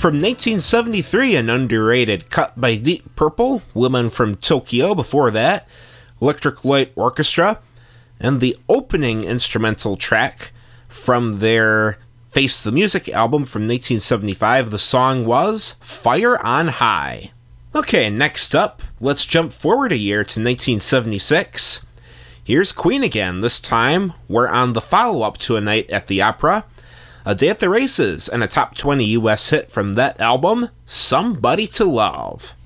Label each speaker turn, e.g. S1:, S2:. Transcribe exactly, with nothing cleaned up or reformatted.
S1: From nineteen seventy-three, an underrated cut by Deep Purple, Women from Tokyo. Before that, Electric Light Orchestra, and the opening instrumental track from their Face the Music album from nineteen seventy-five. The song was Fire on High. Okay, next up, let's jump forward a year to nineteen seventy-six. Here's Queen again. This time, we're on the follow-up to A Night at the Opera, A Day at the Races, and a top twenty U S hit from that album, Somebody to Love.